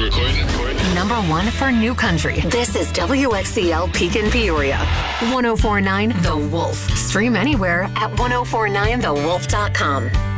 recording. Number 1 for New Country. This is WXCL Pekin Peoria. 1049 The Wolf. Stream anywhere at 1049thewolf.com.